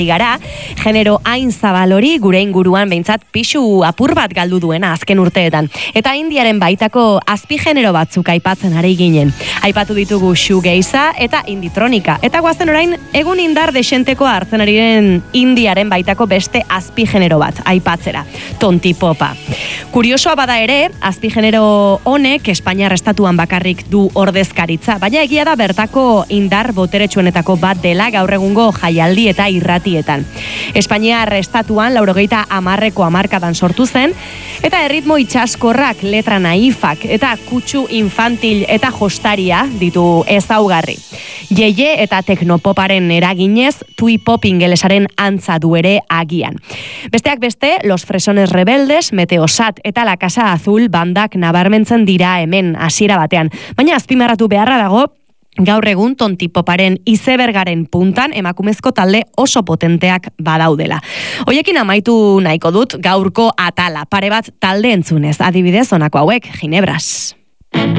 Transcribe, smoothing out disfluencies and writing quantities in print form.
gara, genero hain zabal hori gure inguruan behintzat pixu apur bat galdu duena azken urteetan. Eta indiaren baitako azpigenero batzuk aipatzen ari ginen. Aipatu ditugu shoegaza eta inditronika. Eta guazen orain, egun indar desentekoa hartzen ari den indiaren baitako beste azpigenero bat aipatzera. Tontipopa. Kuriosoa bada ere, azpigenero honek Espainiar estatuan bakarrik du ordezkaritza, baina egia da bertako indar boteretsuenetako bat dela gaur egungo jaialdi eta irratietan. Espainiar estatuan 90ko hamarkadan sortu zen, eta erritmo itsaskorrak, letra naifak eta kutsu infantil eta jostaria ditu ezaugarri. Jeie eta teknopoparen eraginez, tui pop ingelesaren antza du ere agian. Besteak beste, Los Fresones Rebeldes, Meteosat eta La Casa Azul bandak nabarmentzen dira hemen hasiera batean. Baina azpimarratu beharra dago, gaur egun Tontipoparen izebergaren puntan emakumezko talde oso potenteak badaudela. Hoiekin amaitu nahiko dut gaurko atala, pare bat talde entzunez, adibidez honako hauek, Ginebras.